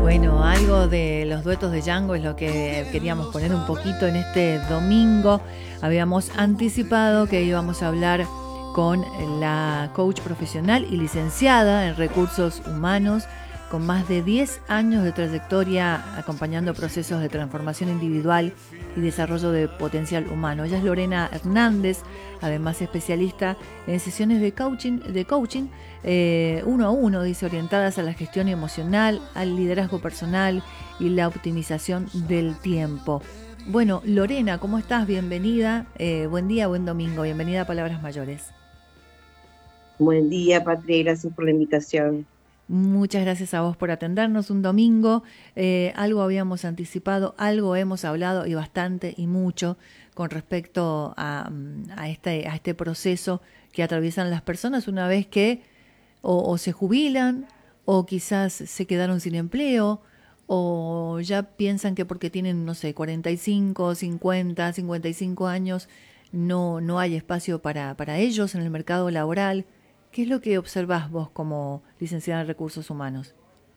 Bueno, algo de los duetos de Django es lo que queríamos poner un poquito en este domingo. Habíamos anticipado que íbamos a hablar con la coach profesional y licenciada en recursos humanos, con más de 10 años de trayectoria acompañando procesos de transformación individual y desarrollo de potencial humano. Ella es Lorena Hernández, además especialista en sesiones de coaching uno a uno, dice, orientadas a la gestión emocional, al liderazgo personal y la optimización del tiempo. Bueno, Lorena, ¿cómo estás? Bienvenida, buen día, buen domingo, bienvenida a Palabras Mayores. Buen día, Patri, gracias por la invitación. Muchas gracias a vos por atendernos un domingo. Algo habíamos anticipado, algo hemos hablado y bastante y mucho con respecto a este proceso que atraviesan las personas una vez que o se jubilan o quizás se quedaron sin empleo o ya piensan que porque tienen, no sé, 45, 50, 55 años no hay espacio para ellos en el mercado laboral. ¿Qué es lo que observás vos como licenciada en Recursos Humanos?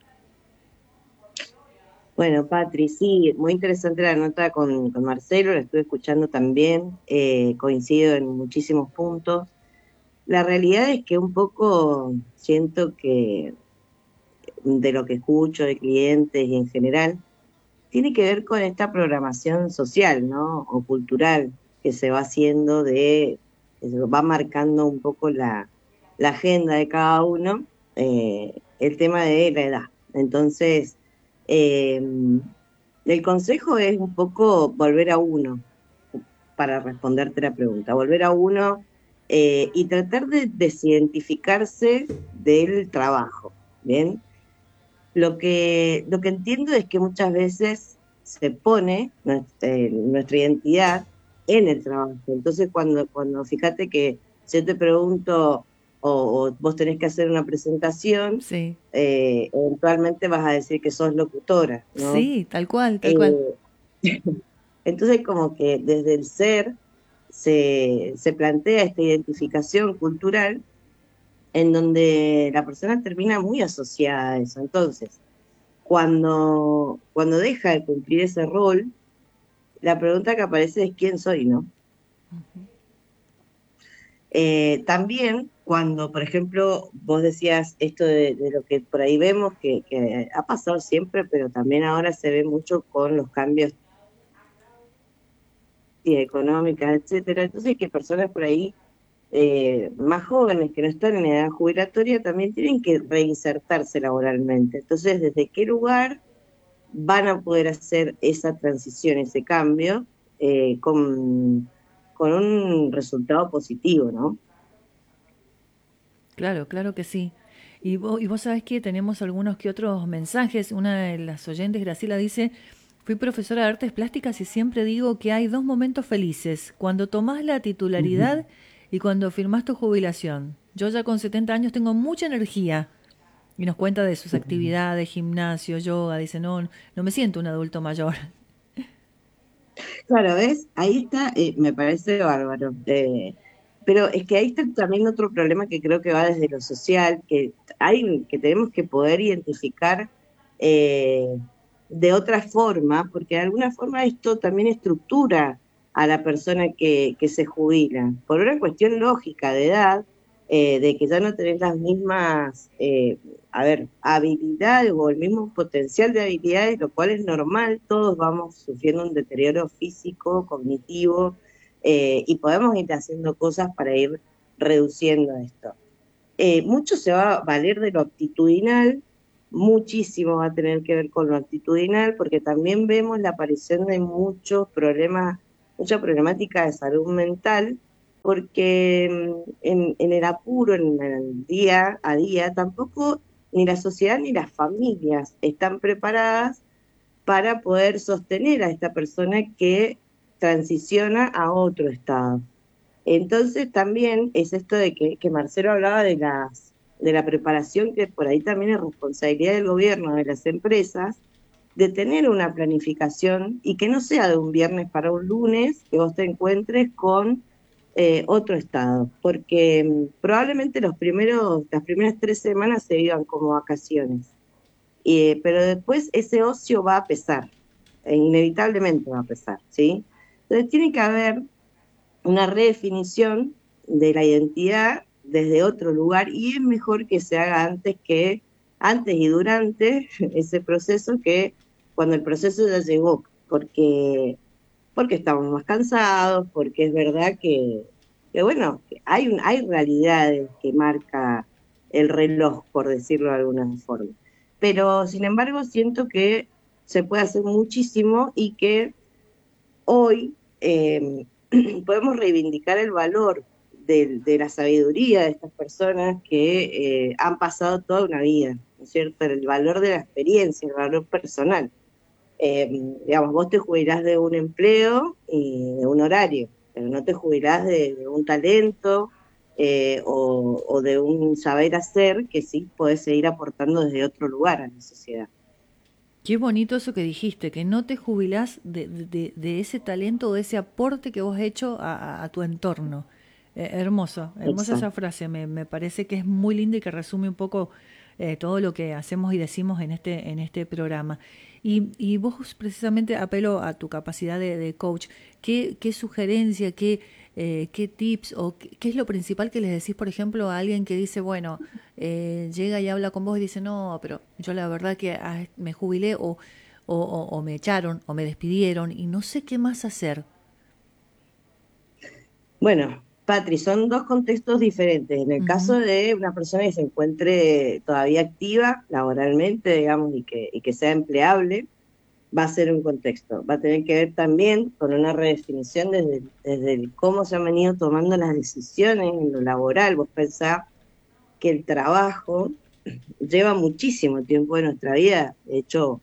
Bueno, Patri, sí, muy interesante la nota con Marcelo, la estuve escuchando también, coincido en muchísimos puntos. La realidad es que un poco siento que de lo que escucho de clientes y en general, tiene que ver con esta programación social, ¿no? O cultural que se va haciendo que se va marcando un poco la agenda de cada uno, el tema de la edad. Entonces, eh, el consejo es un poco volver a uno, para responderte la pregunta, volver a uno y tratar de desidentificarse del trabajo, ¿bien? Lo que entiendo es que muchas veces se pone nuestra identidad en el trabajo. Entonces, cuando fíjate que si yo te pregunto o vos tenés que hacer una presentación, Sí, eventualmente vas a decir que sos locutora, ¿no? sí, tal cual, tal Eh, cual. entonces, como que desde el ser se plantea esta identificación cultural en donde la persona termina muy asociada a eso. Entonces, cuando deja de cumplir ese rol, la pregunta que aparece es ¿quién soy, no? También cuando, por ejemplo, vos decías esto de lo que por ahí vemos, que ha pasado siempre, pero también ahora se ve mucho con los cambios económicos, etcétera. Entonces, que personas por ahí más jóvenes que no están en edad jubilatoria también tienen que reinsertarse laboralmente. Entonces, ¿desde qué lugar van a poder hacer esa transición, ese cambio, con un resultado positivo, ¿no? Claro, claro que sí. Y vos sabés que tenemos algunos que otros mensajes. Una de las oyentes, Graciela, dice, fui profesora de artes plásticas y siempre digo que hay dos momentos felices, cuando tomás la Ujú. titularidad y cuando firmás tu jubilación. Yo ya con 70 años tengo mucha energía y nos cuenta de sus actividades, gimnasio, yoga, dice, no me siento un adulto mayor. Claro, ¿ves? Ahí está, me parece bárbaro. Pero es que ahí está también otro problema que creo que va desde lo social, que tenemos que poder identificar eh, de otra forma, porque de alguna forma esto también estructura a la persona que se jubila, por una cuestión lógica de edad, de que ya no tenés las mismas, a ver, habilidades o el mismo potencial de habilidades, lo cual es normal, todos vamos sufriendo un deterioro físico, cognitivo, y podemos ir haciendo cosas para ir reduciendo esto. Mucho se va a valer de lo actitudinal, muchísimo va a tener que ver con lo actitudinal, porque también vemos la aparición de muchos problemas, mucha problemática de salud mental, porque en el apuro, en el día a día, tampoco ni la sociedad ni las familias están preparadas para poder sostener a esta persona que transiciona a otro estado. Entonces también es esto de que Marcelo hablaba de la preparación, que por ahí también es responsabilidad del gobierno, de las empresas, de tener una planificación y que no sea de un viernes para un lunes que vos te encuentres con otro estado, porque probablemente las primeras 3 semanas se vivan como vacaciones. pero después ese ocio va a pesar, inevitablemente va a pesar, ¿sí? Entonces tiene que haber una redefinición de la identidad desde otro lugar y es mejor que se haga antes y durante ese proceso que cuando el proceso ya llegó, porque estamos más cansados, porque es verdad que bueno, que hay realidades que marca el reloj, por decirlo de alguna forma. Pero sin embargo siento que se puede hacer muchísimo y que hoy podemos reivindicar el valor de la sabiduría de estas personas que han pasado toda una vida, ¿no es cierto? El valor de la experiencia, el valor personal. Eh, digamos, vos te jubilás de un empleo y de un horario, pero no te jubilás de un talento o de un saber hacer que sí podés seguir aportando desde otro lugar a la sociedad. Qué bonito eso que dijiste, que no te jubilás de ese talento o de ese aporte que vos has hecho a tu entorno. Hermoso, hermosa esa Exacto. frase, me parece que es muy linda y que resume un poco todo lo que hacemos y decimos en este programa. Y vos precisamente apelo a tu capacidad de coach. ¿Qué sugerencia, qué tips o qué es lo principal que les decís, por ejemplo, a alguien que dice, bueno, llega y habla con vos y dice, no, pero yo la verdad que me jubilé o me echaron o me despidieron y no sé qué más hacer? Bueno, Patri, son dos contextos diferentes. En el Ujú. caso de una persona que se encuentre todavía activa laboralmente, digamos, y que sea empleable, va a ser un contexto. Va a tener que ver también con una redefinición desde el cómo se han venido tomando las decisiones en lo laboral. Vos pensás que el trabajo lleva muchísimo tiempo de nuestra vida. De hecho,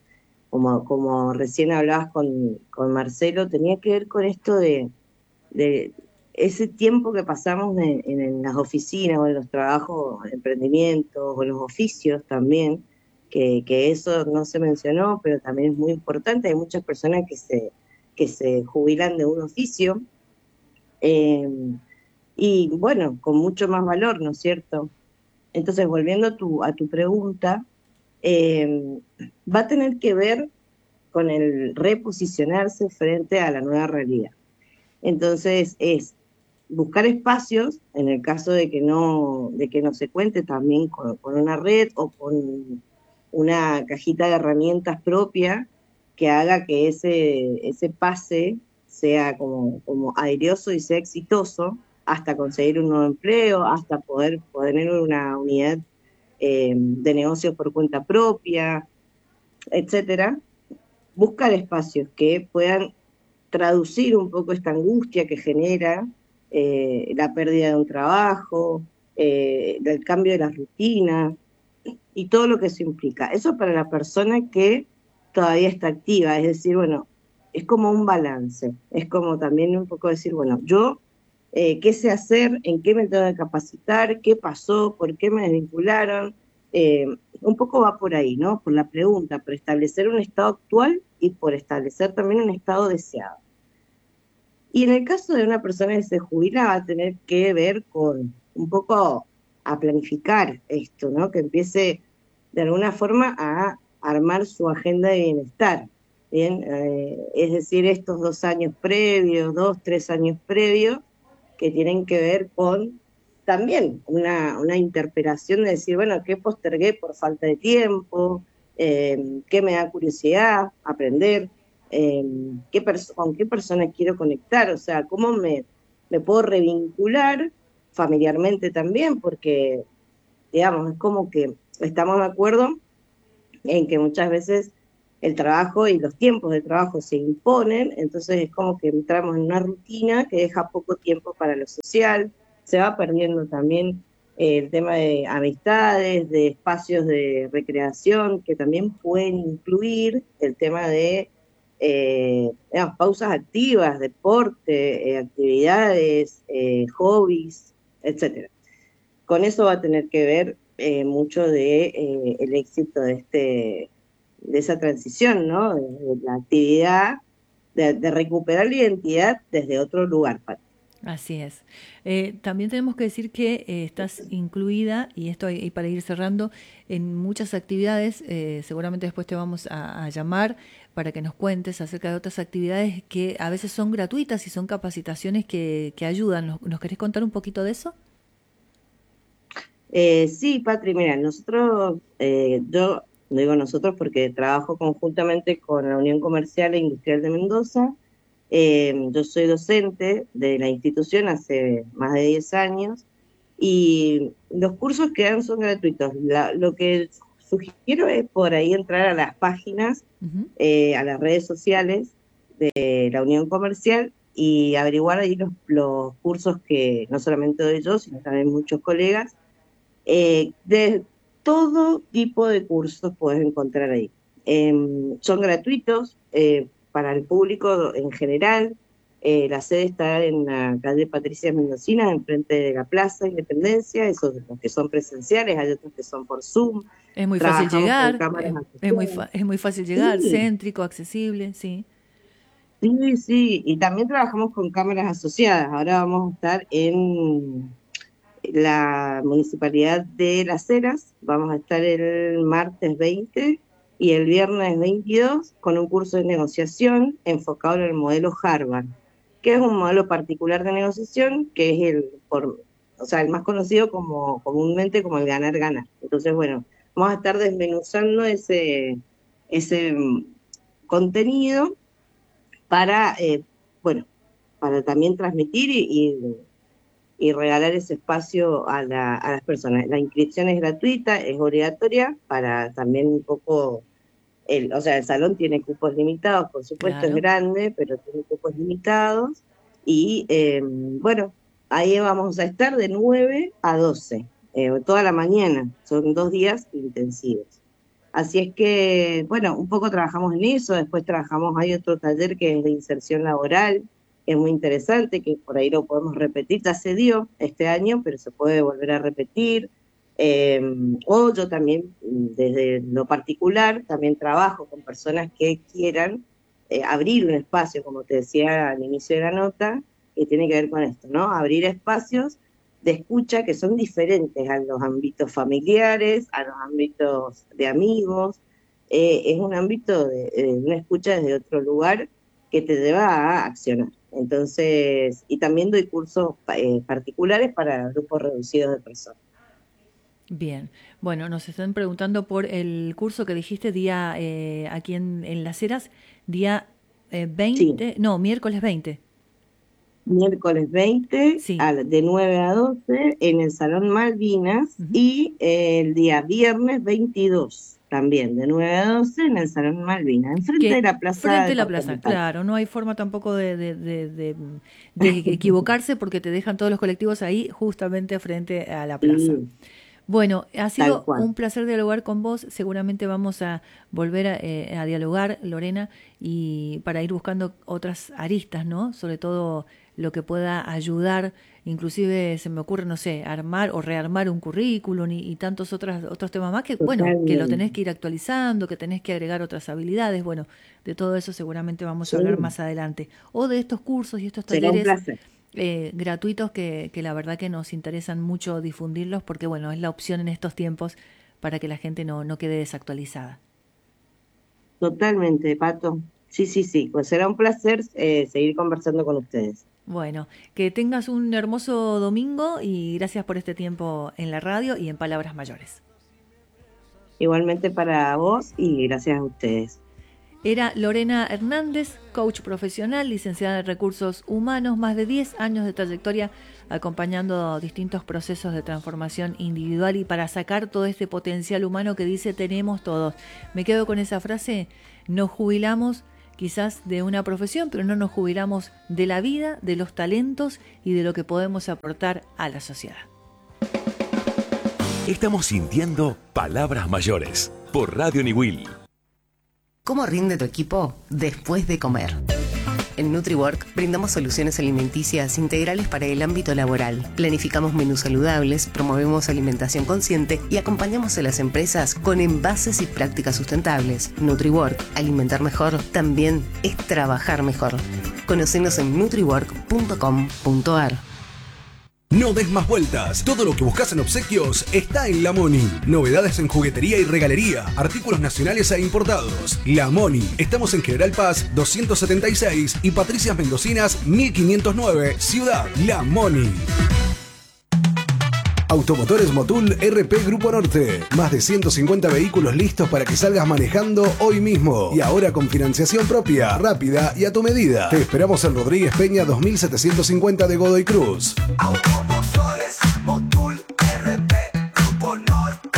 como recién hablabas con Marcelo, tenía que ver con esto de ese tiempo que pasamos en las oficinas o en los trabajos, emprendimientos o en los oficios también, que eso no se mencionó, pero también es muy importante. Hay muchas personas que se jubilan de un oficio eh, y bueno, con mucho más valor, ¿no es cierto? Entonces, volviendo a tu pregunta, eh, va a tener que ver con el reposicionarse frente a la nueva realidad. Entonces, es buscar espacios, en el caso de que no se cuente también con una red o con una cajita de herramientas propia que haga que ese pase sea como airioso y sea exitoso hasta conseguir un nuevo empleo, hasta poder tener una unidad de negocios por cuenta propia, etcétera. Buscar espacios que puedan traducir un poco esta angustia que genera la pérdida de un trabajo, del cambio de la rutina y todo lo que eso implica. Eso para la persona que todavía está activa, es decir, bueno, es como un balance, es como también un poco decir, bueno, yo, ¿qué sé hacer? ¿En qué me tengo que capacitar? ¿Qué pasó? ¿Por qué me desvincularon? Eh, un poco va por ahí, ¿no? Por la pregunta, por establecer un estado actual y por establecer también un estado deseado. Y en el caso de una persona que se jubila, va a tener que ver con un poco a planificar esto, ¿no? Que empiece de alguna forma a armar su agenda de bienestar, ¿bien? Es decir, estos 2 años previos, 2, 3 años previos, que tienen que ver con también una interpelación de decir, bueno, ¿qué postergué por falta de tiempo? ¿Qué me da curiosidad aprender? eh, con qué personas quiero conectar, o sea, cómo me puedo revincular familiarmente también, porque, digamos, es como que estamos de acuerdo en que muchas veces el trabajo y los tiempos de trabajo se imponen, entonces es como que entramos en una rutina que deja poco tiempo para lo social, se va perdiendo también el tema de amistades, de espacios de recreación, que también pueden incluir el tema de digamos, pausas activas, deporte, actividades, hobbies, etcétera. Con eso va a tener que ver mucho de el éxito de esa transición, ¿no? De la actividad, de recuperar la identidad desde otro lugar, Pati. Así es. También tenemos que decir que estás incluida, y esto y para ir cerrando, en muchas actividades. Seguramente después te vamos a llamar para que nos cuentes acerca de otras actividades que a veces son gratuitas y son capacitaciones que ayudan. ¿Nos querés contar un poquito de eso? Sí, Patri, mira, nosotros, yo no digo nosotros porque trabajo conjuntamente con la Unión Comercial e Industrial de Mendoza. Yo soy docente de la institución hace más de 10 años y los cursos que dan son gratuitos. Lo que sugiero es por ahí entrar a las páginas, Ujú. a las redes sociales de la Unión Comercial y averiguar ahí los cursos que no solamente doy yo, sino también muchos colegas. De todo tipo de cursos puedes encontrar ahí. Son gratuitos para el público en general. La sede está en la calle Patricia Mendocina, enfrente de la Plaza Independencia. Esos los que son presenciales, hay otros que son por Zoom. Es muy fácil Trabajamos con llegar, cámaras asociadas. es muy fácil llegar, Sí, céntrico, accesible, sí. sí, sí. Y también trabajamos con cámaras asociadas. Ahora vamos a estar en la Municipalidad de Las Heras. Vamos a estar el martes 20 y el viernes 22 con un curso de negociación enfocado en el modelo Harvard, que es un modelo particular de negociación, que es o sea, el más conocido comúnmente como el ganar-ganar. Entonces, bueno, vamos a estar desmenuzando ese contenido para, bueno, para también transmitir y regalar ese espacio a las personas. La inscripción es gratuita, es obligatoria para también un poco, o sea, el salón tiene cupos limitados, por supuesto es Claro. grande, pero tiene cupos limitados y bueno, ahí vamos a estar de 9 a 12, toda la mañana, son 2 días intensivos. Así es que, bueno, un poco trabajamos en eso, después hay otro taller que es de inserción laboral, que es muy interesante, que por ahí lo podemos repetir, ya se dio este año, pero se puede volver a repetir. Eh, o yo también, desde lo particular, también trabajo con personas que quieran abrir un espacio, como te decía al inicio de la nota, que tiene que ver con esto, ¿no? Abrir espacios de escucha que son diferentes a los ámbitos familiares, a los ámbitos de amigos. Es un ámbito de una escucha desde otro lugar que te lleva a accionar. Entonces, y también doy cursos particulares para grupos reducidos de personas. Bien. Bueno, nos están preguntando por el curso que dijiste día aquí en Las Heras, día Sí, 20, no, miércoles 20. miércoles 20 Sí. de 9 a 12 en el Salón Malvinas Ujú. y el día viernes 22 también de 9 a 12 en el Salón Malvinas, enfrente de Que la Plaza frente a la plaza, Departamental. claro, no hay forma tampoco de equivocarse porque te dejan todos los colectivos ahí justamente frente a la plaza. Sí, Bueno, ha tal sido cual. un placer dialogar con vos. Seguramente vamos a volver a dialogar, Lorena, y para ir buscando otras aristas, ¿no? Sobre todo lo que pueda ayudar, inclusive se me ocurre, no sé, armar o rearmar un currículum y tantos otros temas más que, bueno, que lo tenés Totalmente. que ir actualizando, que tenés que agregar otras habilidades. Bueno, de todo eso seguramente vamos a hablar Sí, más adelante. O de estos cursos y estos será un talleres placer. gratuitos que la verdad que nos interesan mucho difundirlos porque bueno, es la opción en estos tiempos para que la gente no quede desactualizada. Totalmente, Pato. Sí, sí, sí. Pues será un placer seguir conversando con ustedes. Bueno, que tengas un hermoso domingo y gracias por este tiempo en la radio y en Palabras Mayores. Igualmente para vos y gracias a ustedes. Era Lorena Hernández, coach profesional, licenciada en recursos humanos, más de 10 años de trayectoria acompañando distintos procesos de transformación individual y para sacar todo este potencial humano que dice tenemos todos. Me quedo con esa frase, nos jubilamos quizás de una profesión, pero no nos jubilamos de la vida, de los talentos y de lo que podemos aportar a la sociedad. Estamos sintiendo Palabras Mayores por Radio Niwil. ¿Cómo rinde tu equipo después de comer? En NutriWork brindamos soluciones alimenticias integrales para el ámbito laboral. Planificamos menús saludables, promovemos alimentación consciente y acompañamos a las empresas con envases y prácticas sustentables. NutriWork, alimentar mejor, también es trabajar mejor. Conocenos en nutriwork.com.ar. No des más vueltas. Todo lo que buscas en obsequios está en La Moni. Novedades en juguetería y regalería. Artículos nacionales e importados. La Moni. Estamos en General Paz 276 y Patricias Mendocinas 1509, Ciudad. La Moni. Automotores Motul RP Grupo Norte. Más de 150 vehículos listos para que salgas manejando hoy mismo. Y ahora con financiación propia, rápida y a tu medida. Te esperamos en Rodríguez Peña 2750 de Godoy Cruz. Automotores Motul RP Grupo Norte.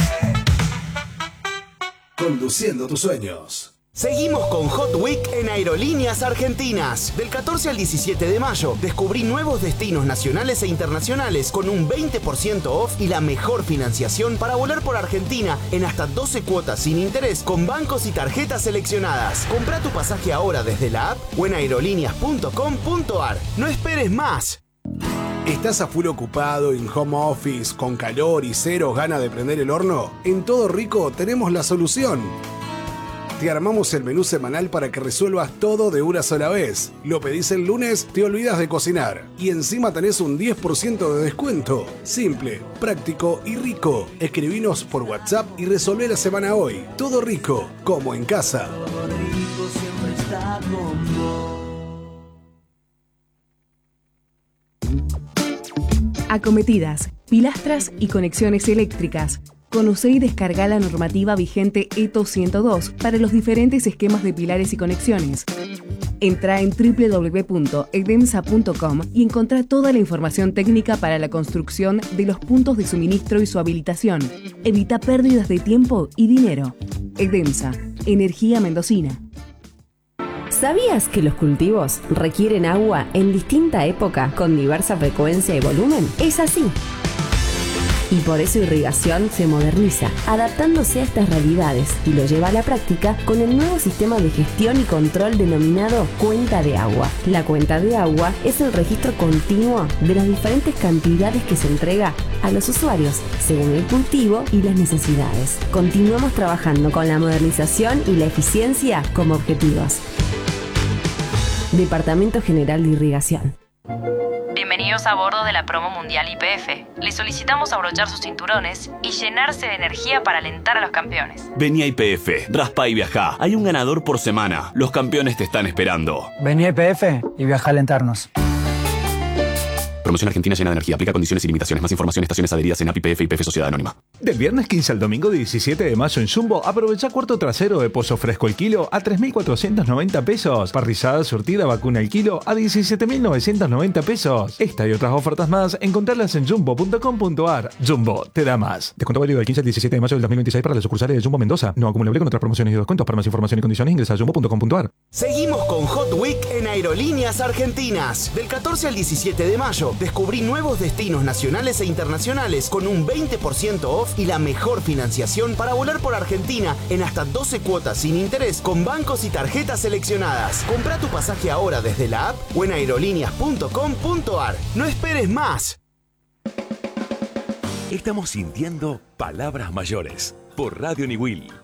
Conduciendo tus sueños. Seguimos con Hot Week en Aerolíneas Argentinas. Del 14 al 17 de mayo, descubrí nuevos destinos nacionales e internacionales con un 20% off y la mejor financiación para volar por Argentina en hasta 12 cuotas sin interés con bancos y tarjetas seleccionadas. Compra tu pasaje ahora desde la app o en aerolíneas.com.ar. ¡No esperes más! ¿Estás a full ocupado, en home office, con calor y cero ganas de prender el horno? En Todo Rico tenemos la solución. Te armamos el menú semanal para que resuelvas todo de una sola vez. Lo pedís el lunes, te olvidas de cocinar. Y encima tenés un 10% de descuento. Simple, práctico y rico. Escribinos por WhatsApp y resolvé la semana hoy. Todo rico, como en casa. Todo rico siempre está con vos. Acometidas, pilastras y conexiones eléctricas. Conoce y descarga la normativa vigente ETO 102 para los diferentes esquemas de pilares y conexiones. Entra en www.edemsa.com y encontrá toda la información técnica para la construcción de los puntos de suministro y su habilitación. Evita pérdidas de tiempo y dinero. Edemsa, energía mendocina. ¿Sabías que los cultivos requieren agua en distinta época con diversa frecuencia y volumen? Es así. Y por eso Irrigación se moderniza, adaptándose a estas realidades y lo lleva a la práctica con el nuevo sistema de gestión y control denominado Cuenta de Agua. La cuenta de agua es el registro continuo de las diferentes cantidades que se entrega a los usuarios, según el cultivo y las necesidades. Continuamos trabajando con la modernización y la eficiencia como objetivos. Departamento General de Irrigación. Bienvenidos a bordo de la promo mundial YPF. Les solicitamos abrochar sus cinturones y llenarse de energía para alentar a los campeones. Vení a YPF, raspa y viajá. Hay un ganador por semana. Los campeones te están esperando. Vení a YPF y viaja a alentarnos. Promoción Argentina llena de energía. Aplica condiciones y limitaciones. Más información, estaciones adheridas en API, YPF y YPF Sociedad Anónima. Del viernes 15 al domingo 17 de mayo en Jumbo, aprovecha cuarto trasero de pollo fresco el kilo a 3.490 pesos. Parrillada surtida vacuna el kilo a 17.990 pesos. Esta y otras ofertas más, encontrarlas en jumbo.com.ar. Jumbo, te da más. Descuento válido del 15 al 17 de mayo del 2026 para las sucursales de Jumbo Mendoza. No acumulable con otras promociones y descuentos. Para más información y condiciones ingresa a jumbo.com.ar. Seguimos con Hot Week en Aerolíneas Argentinas. Del 14 al 17 de mayo, descubrí nuevos destinos nacionales e internacionales con un 20% off y la mejor financiación para volar por Argentina en hasta 12 cuotas sin interés con bancos y tarjetas seleccionadas. Compra tu pasaje ahora desde la app o en aerolíneas.com.ar. ¡No esperes más! Estamos sintiendo Palabras Mayores por Radio Niwil.